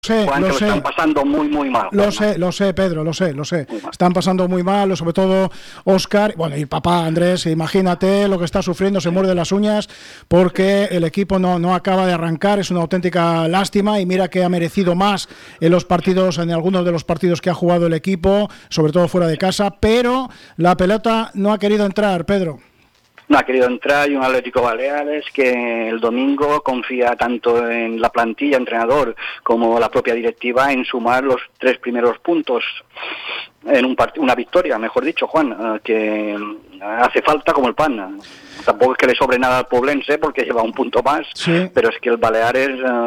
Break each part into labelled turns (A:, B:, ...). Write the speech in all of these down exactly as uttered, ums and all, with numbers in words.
A: sé,
B: Juan,
A: lo
B: que
A: sé.
B: lo están pasando muy, muy mal.
A: Lo
B: Juan,
A: sé, lo sé, Pedro, lo sé, lo sé. Están pasando muy mal, sobre todo Óscar, bueno, y papá Andrés, imagínate lo que está sufriendo, se muerde las uñas porque el equipo no, no acaba de arrancar, es una auténtica lástima y mira que ha merecido más en los partidos, en algunos de los partidos que ha jugado el equipo, sobre todo fuera de casa, pero la pelota no ha querido entrar, Pedro.
B: No ha querido entrar y un Atlético Baleares que el domingo confía tanto en la plantilla, entrenador, como la propia directiva en sumar los tres primeros puntos en un part- una victoria, mejor dicho, Juan, eh, que hace falta como el pan. Tampoco es que le sobre nada al Poblense porque lleva un punto más,
A: sí.
B: Pero es que el Baleares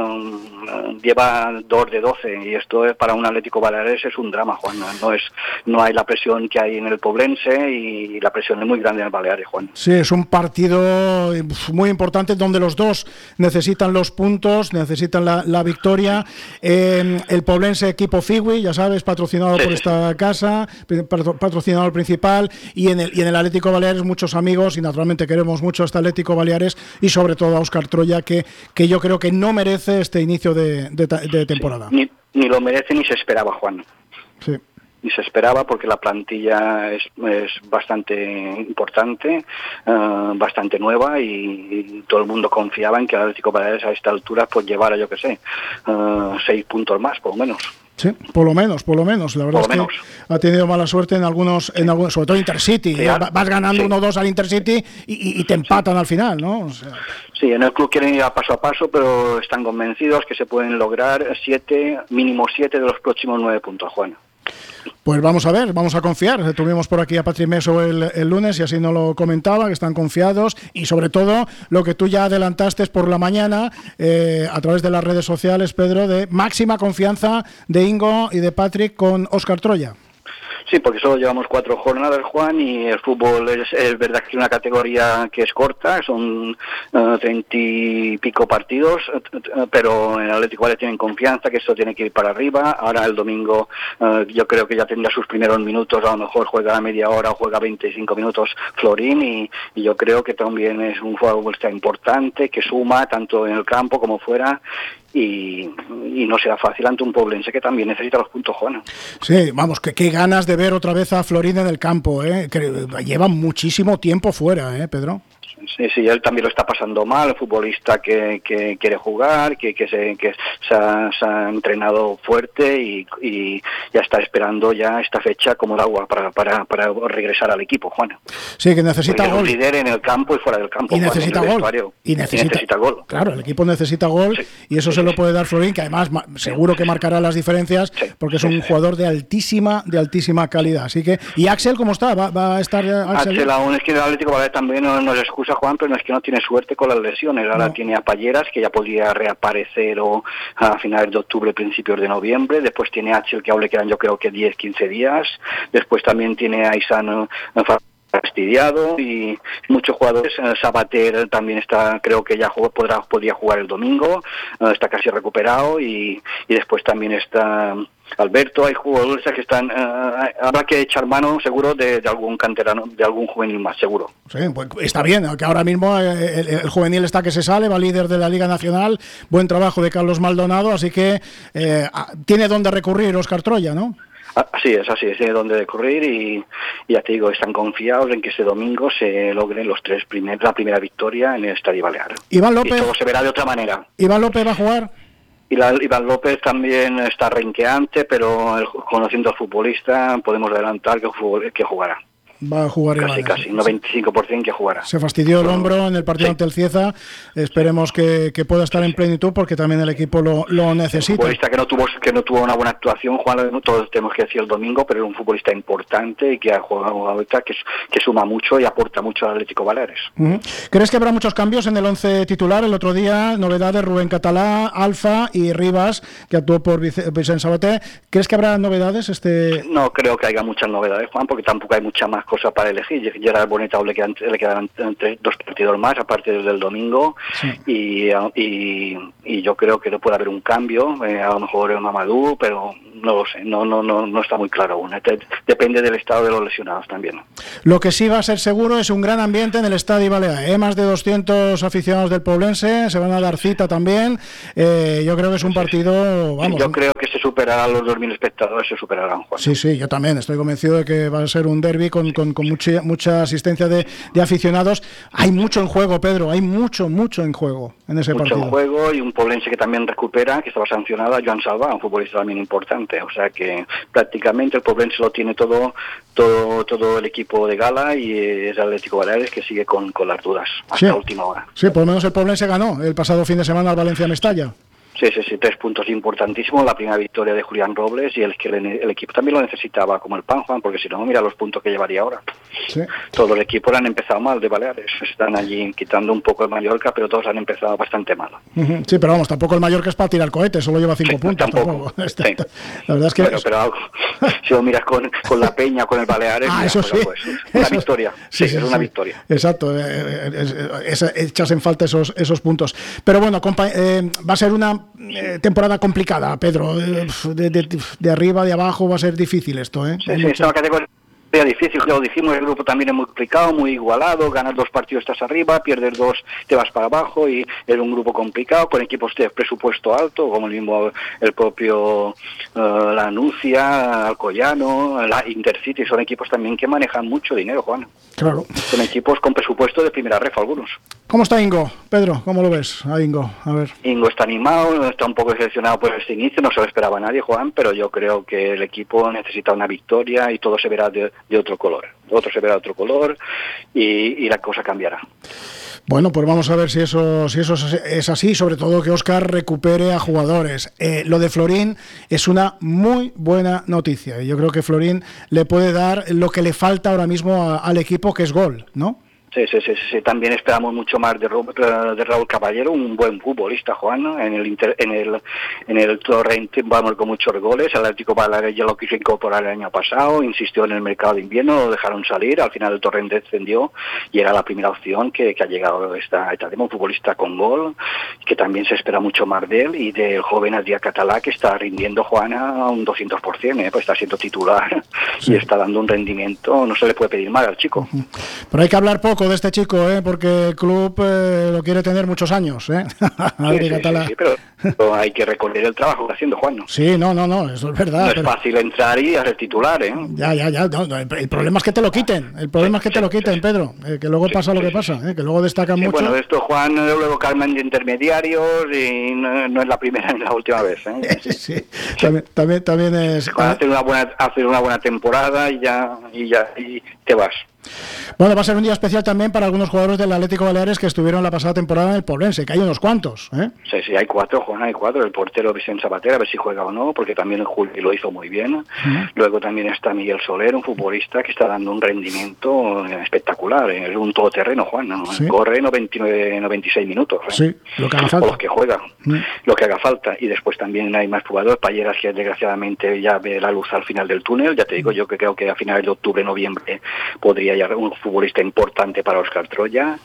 B: eh, lleva dos de doce y esto es para un Atlético Baleares es un drama, Juan. No es, no hay la presión que hay en el Poblense y la presión es muy grande en el Baleares, Juan.
A: Sí, es un partido muy importante donde los dos necesitan los puntos, necesitan la, la victoria. Eh, el Poblense equipo Figui, ya sabes, patrocinado
B: Sí,
A: por
B: sí,
A: esta
B: sí.
A: casa, patrocinador principal, y en el y en el Atlético Baleares muchos amigos y naturalmente queremos mucho a este Atlético Baleares y sobre todo a Óscar Troya, que, que yo creo que no merece este inicio de, de, de temporada.
B: Sí, ni, ni lo merece ni se esperaba, Juan.
A: Sí.
B: Ni se esperaba porque la plantilla es, es bastante importante, uh, bastante nueva y, y todo el mundo confiaba en que el Atlético Baleares a esta altura pues llevara, yo que sé, uh, seis puntos más, por lo menos.
A: Sí, por lo menos, por lo menos. La verdad
B: por
A: es
B: lo
A: que
B: menos.
A: ha tenido mala suerte en algunos, en algunos, sobre todo Intercity.
B: Sí,
A: ¿eh? Vas ganando
B: sí.
A: uno dos al Intercity y, y, y te empatan sí. al final, ¿no? O sea...
B: Sí, en el club quieren ir a paso a paso, pero están convencidos que se pueden lograr siete, mínimo siete de los próximos nueve puntos, Juan.
A: Pues vamos a ver, vamos a confiar. Tuvimos por aquí a Patri Meso el, el lunes y así nos lo comentaba, que están confiados y sobre todo lo que tú ya adelantaste por la mañana eh, a través de las redes sociales, Pedro, de máxima confianza de Ingo y de Patrick con Óscar Troya.
B: Sí, porque solo llevamos cuatro jornadas, Juan, y el fútbol es, es verdad que es una categoría que es corta, son treinta uh, y pico partidos, uh, pero en el Atlético Baleares tienen confianza que esto tiene que ir para arriba. Ahora el domingo uh, yo creo que ya tendrá sus primeros minutos, a lo mejor juega a media hora o juega veinticinco minutos Florín, y, y yo creo que también es un futbolista importante, que suma tanto en el campo como fuera, y, y no será fácil ante un Poblense que también necesita los puntos, Juan.
A: Sí, vamos, que qué ganas de ver otra vez a Florín en el campo, ¿eh? Que lleva muchísimo tiempo fuera, ¿eh, Pedro?
B: Sí, sí, él también lo está pasando mal, el futbolista que, que quiere jugar, que, que, se, que se, ha, se ha entrenado fuerte y, y ya está esperando ya esta fecha como el agua para, para, para regresar al equipo, Juan.
A: Sí, que necesita gol.
B: Es un líder en el campo y fuera del campo.
A: Y
B: Juan,
A: necesita gol. Y necesita,
B: y necesita gol.
A: Claro, el equipo necesita gol, sí, y eso sí, se lo puede dar Florín, que además seguro que marcará las diferencias, sí, porque es un sí, jugador de altísima de altísima calidad. Así que, ¿y Axel cómo está? ¿Va, va a estar Axel?
B: Axel aún es que el Atlético Baleares también no nos excusa, Juan, pero no es que no tiene suerte con las lesiones. Ahora no. Tiene a Palleras, que ya podría reaparecer o a finales de octubre, principios de noviembre. Después tiene a Axel, que aún le quedan yo creo que diez, quince días. Después también tiene a Isano fastidiado y muchos jugadores. Sabater también está, creo que ya jugó, podrá podría jugar el domingo, está casi recuperado, y, y después también está Alberto. Hay jugadores que están, uh, habrá que echar mano seguro de, de algún canterano, de algún juvenil más, seguro.
A: Sí, pues está bien, que ahora mismo el, el juvenil está que se sale, va líder de la Liga Nacional, buen trabajo de Carlos Maldonado, así que eh, tiene donde recurrir Óscar Troya, ¿no?
B: Así es, así es, tiene donde recurrir y, y ya te digo, están confiados en que este domingo se logren los tres primer, la primera victoria en el Estadio Balear.
A: Iván López,
B: y todo se verá de otra manera.
A: ¿Iván López va a jugar?
B: Y la, Iván López también está renqueante, pero el, conociendo al futbolista podemos adelantar que, que jugará.
A: Va a jugar
B: casi,
A: Iván.
B: Casi, noventa y cinco por ciento que jugará.
A: Se fastidió el hombro en el partido sí. ante el Cieza. Esperemos que, que pueda estar en plenitud porque también el equipo lo, lo necesita.
B: Un futbolista que no tuvo que no tuvo una buena actuación, Juan, todos tenemos que decir el domingo, pero es un futbolista importante y que ha jugado ahorita, que, que suma mucho y aporta mucho al Atlético Baleares.
A: Uh-huh. ¿Crees que habrá muchos cambios en el once titular? El otro día, novedades, Rubén Catalá, Alfa y Rivas, que actuó por Vicente Sabater. ¿Crees que habrá novedades? este?
B: No creo que haya muchas novedades, Juan, porque tampoco hay mucha más más cosas para elegir. Gerard Boneta le quedan, le quedan tres, dos partidos más, aparte del, del domingo, sí. y, y, y yo creo que no puede haber un cambio, eh, a lo mejor Mamadou, pero no lo sé, no, no, no, no está muy claro aún. Depende del estado de los lesionados también.
A: Lo que sí va a ser seguro es un gran ambiente en el Estadio Balear, ¿eh? Más de doscientos aficionados del Poblense, se van a dar cita también. Eh, yo creo que es un partido, vamos.
B: Yo creo que se superarán los dos mil espectadores, se superarán, Juan.
A: Sí, sí, yo también estoy convencido de que va a ser un derbi con, con, con mucha, mucha asistencia de, de aficionados. Hay mucho en juego, Pedro, hay mucho, mucho en juego en ese
B: mucho
A: partido.
B: Mucho en juego, y un poblense que también recupera, que estaba sancionado, a Joan Salvà, un futbolista también importante. O sea que prácticamente el poblense lo tiene todo todo todo el equipo de gala, y es Atlético Baleares que sigue con, con las dudas hasta
A: sí.
B: última hora.
A: Sí, por lo menos el poblense ganó el pasado fin de semana al Valencia Mestalla.
B: Sí, sí, sí, tres puntos importantísimos, la primera victoria de Julián Robles, y el que el, el equipo también lo necesitaba como el pan, Juan, porque si no, mira los puntos que llevaría ahora. Sí. Todos los equipos han empezado mal de Baleares, están allí quitando un poco el Mallorca, pero todos han empezado bastante mal.
A: Uh-huh. Sí, pero vamos, tampoco el Mallorca es para tirar cohetes, solo lleva cinco sí, puntos.
B: Tampoco.
A: tampoco.
B: Sí.
A: La verdad es que...
B: Bueno, pero algo, si lo miras con, con la Peña, con el Baleares,
A: ah,
B: mira,
A: eso
B: pues,
A: sí.
B: Pues, una
A: eso
B: victoria, sí, sí, sí, es una sí. victoria.
A: Exacto, eh, es, es, es, echas en falta esos, esos puntos. Pero bueno, compa- eh, va a ser una eh, temporada complicada, Pedro, de, de, de arriba, de abajo, va a ser difícil esto, ¿eh?
B: Sí, sí, esta categoría difícil, ya lo dijimos, el grupo también es muy complicado, muy igualado, ganas dos partidos estás arriba, pierdes dos te vas para abajo, y es un grupo complicado, con equipos de presupuesto alto, como el mismo el propio uh, la Nucia, Alcoyano, la Intercity, son equipos también que manejan mucho dinero, Juan.
A: Claro.
B: Son equipos con presupuesto de primera ref algunos.
A: ¿Cómo está Ingo? Pedro, ¿cómo lo ves a Ingo? A ver.
B: Ingo está animado, está un poco decepcionado por este inicio, no se lo esperaba a nadie, Juan, pero yo creo que el equipo necesita una victoria y todo se verá de, de otro color. Otro se verá de otro color y, y la cosa cambiará.
A: Bueno, pues vamos a ver si eso, si eso es así, sobre todo que Óscar recupere a jugadores. Eh, lo de Florín es una muy buena noticia, y yo creo que Florín le puede dar lo que le falta ahora mismo a, al equipo, que es gol, ¿no?
B: Sí, sí, sí, sí, también esperamos mucho más de, de Raúl Caballero, un buen futbolista, Juan, en el inter, en el en el Torrente vamos con muchos goles. El Atlético Baleares ya lo quiso incorporar el año pasado, insistió en el mercado de invierno, lo dejaron salir, al final el Torrente descendió y era la primera opción que, que ha llegado esta etapa, un futbolista con gol, que también se espera mucho más de él, y del joven Adrià Català, que está rindiendo, Juan, a un doscientos por ciento, ¿eh? Pues está siendo titular sí. y está dando un rendimiento, no se le puede pedir más al chico.
A: Pero hay que hablar poco de este chico, ¿eh? Porque el club eh, lo quiere tener muchos años, ¿eh?
B: sí, sí, sí, sí, pero, pero hay que reconocer el trabajo que está haciendo Juan, ¿no?
A: Sí, no, no, no, eso es verdad.
B: No
A: pero...
B: es fácil entrar y hacer titular, ¿eh?
A: Ya, ya, ya, no, el, el problema es que te lo quiten, el problema sí, es que te lo quiten, sí, Pedro, eh, que luego sí, pasa lo que sí, pasa, ¿eh? Que luego destacan sí, mucho.
B: Bueno, esto, Juan, luego calman de intermediarios y no, no es la primera ni la última vez, ¿eh?
A: sí, sí. También, también, también es...
B: Juan, hacer una buena, hacer una buena temporada y ya, y ya, y te vas.
A: Bueno, va a ser un día especial también para algunos jugadores del Atlético Baleares que estuvieron la pasada temporada en el Poblense, que hay unos cuantos, ¿eh?
B: Sí, sí, hay cuatro, Juan, hay cuatro. El portero Vicente Zapatera, a ver si juega o no, porque también el Juli lo hizo muy bien. Uh-huh. Luego también está Miguel Soler, un futbolista que está dando un rendimiento espectacular. Es un todoterreno, Juan, ¿no? ¿Sí? Corre noventa y nueve, noventa y seis minutos, ¿eh?
A: Sí, lo que haga falta.
B: O los que juegan, uh-huh. lo que haga falta. Y después también hay más jugadores. Palleras, que desgraciadamente ya ve la luz al final del túnel. Ya te digo, yo que creo que a finales de octubre, noviembre podría ya un futbolista importante para Óscar Troya.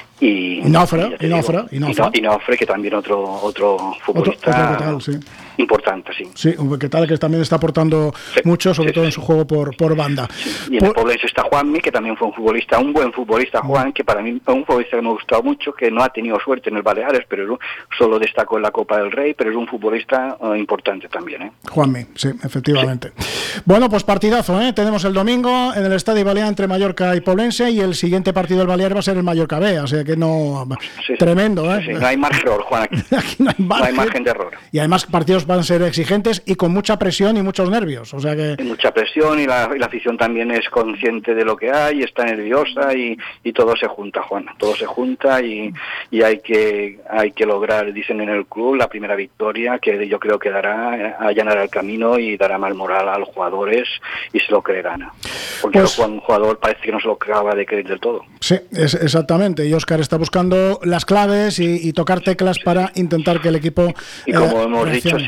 B: Y
A: Inofre, y Inofre,
B: Inofre. Inofre, que también otro otro futbolista
A: otro, otro tal, sí.
B: importante, sí.
A: Sí, que tal, que también está aportando sí, mucho, sobre sí, todo sí. en su juego por, por banda.
B: Sí. Y en por... el Poblense está Juanmi, que también fue un futbolista, un buen futbolista, Juan, mm. que para mí es un futbolista que me ha gustado mucho, que no ha tenido suerte en el Baleares, pero solo destacó en la Copa del Rey, pero es un futbolista uh, importante también, ¿eh?
A: Juanmi, sí, efectivamente. Sí. Bueno, pues partidazo, ¿eh? Tenemos el domingo en el Estadio Balear entre Mallorca y Poblense, y el siguiente partido del Balear va a ser el Mallorca B, o sea que no... Sí, tremendo, ¿eh?
B: Sí, sí. No hay margen de error, Juan, aquí.
A: aquí no, hay margen.
B: no hay margen de error.
A: Y además partidos van a ser exigentes y con mucha presión y muchos nervios, o sea que...
B: Y mucha presión, y la, y la afición también es consciente de lo que hay, está nerviosa, y, y todo se junta, Juan, todo se junta, y, y hay que hay que lograr, dicen en el club, la primera victoria, que yo creo que dará, allanará el camino y dará más moral a los jugadores, y se lo creerán. Porque pues, un jugador parece que no se lo acaba de creer del todo.
A: Sí, es, exactamente, y Óscar está buscando las claves y, y tocar teclas para intentar que el equipo...
B: Y como
A: eh,
B: hemos
A: reaccione.
B: dicho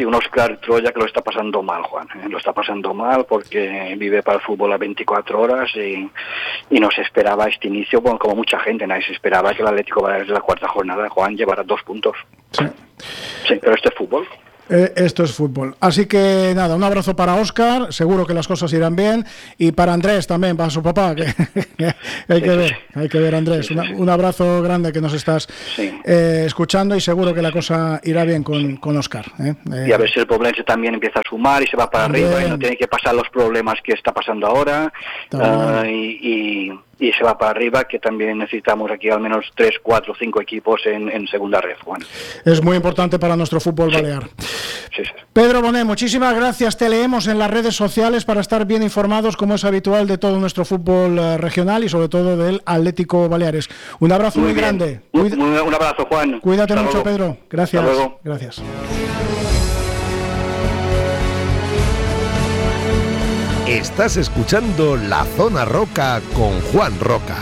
B: sí, un Óscar Troya que lo está pasando mal, Juan. ¿eh? Lo está pasando mal porque vive para el fútbol a veinticuatro horas y, y no se esperaba este inicio, bueno, como mucha gente, nadie se esperaba que el Atlético Baleares de la cuarta jornada, Juan, llevara dos puntos.
A: Sí.
B: Sí, pero este es fútbol.
A: Eh, esto es fútbol. Así que nada, un abrazo para Óscar, seguro que las cosas irán bien, y para Andrés también, para su papá, que, que hay que ver, hay que ver, Andrés. Una, un abrazo grande que nos estás
B: sí.
A: eh, escuchando, y seguro que la cosa irá bien con, con Óscar. ¿eh? Eh,
B: y a ver si el Poblense también empieza a sumar y se va para
A: también.
B: arriba y no tiene que pasar los problemas que está pasando ahora uh, y, y, y se va para arriba, que también necesitamos aquí al menos tres, cuatro, cinco equipos en, en segunda red, Juan.
A: Es muy importante para nuestro fútbol
B: sí.
A: balear.
B: Sí, sí.
A: Pedro Bonet, muchísimas gracias. Te leemos en las redes sociales para estar bien informados, como es habitual, de todo nuestro fútbol uh, regional y sobre todo del Atlético Baleares. Un abrazo muy, muy grande.
B: Un, Cuid- un abrazo, Juan.
A: Cuídate
B: Hasta
A: mucho,
B: luego.
A: Pedro. Gracias.
B: Hasta luego.
A: Gracias.
C: Estás escuchando La Zona Roca con Juan Roca.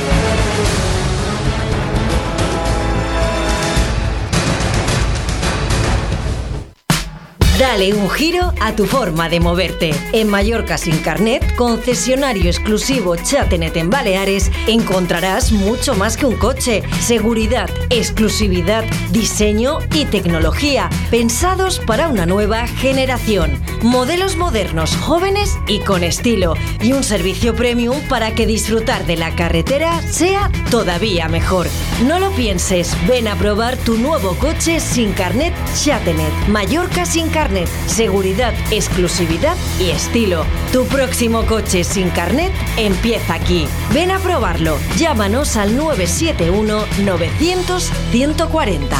D: Dale un giro a tu forma de moverte. En Mallorca Sin Carnet, concesionario exclusivo Chatenet en Baleares, encontrarás mucho más que un coche. Seguridad, exclusividad, diseño y tecnología, pensados para una nueva generación. Modelos modernos, jóvenes y con estilo. Y un servicio premium para que disfrutar de la carretera sea todavía mejor. No lo pienses, ven a probar tu nuevo coche Sin Carnet Chatenet. Mallorca Sin Carnet. Seguridad, exclusividad y estilo. Tu próximo coche sin carnet empieza aquí. Ven a probarlo. Llámanos al nueve siete uno novecientos ciento cuarenta.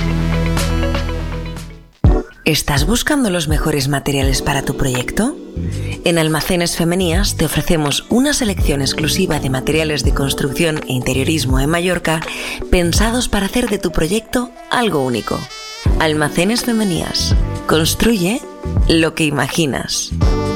D: ¿Estás buscando los mejores materiales para tu proyecto? En Almacenes Femenías te ofrecemos una selección exclusiva de materiales de construcción e interiorismo en Mallorca, pensados para hacer de tu proyecto algo único. Almacenes Femenías. Construye lo que imaginas.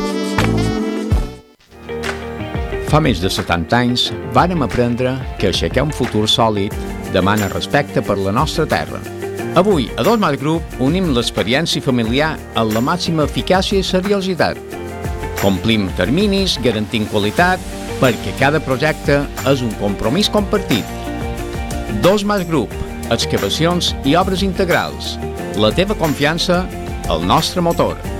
E: Fa més de setanta anys vàrem aprendre que aixecar un futur sòlid demana respecte per la nostra terra. Avui, a Dos Mas Group, unim l'experiència familiar amb la màxima eficàcia i seriositat. Complim terminis, garantint qualitat, perquè cada projecte és un compromís compartit. Dos Mas Group, excavacions i obres integrals. La teva confiança, el nostre motor.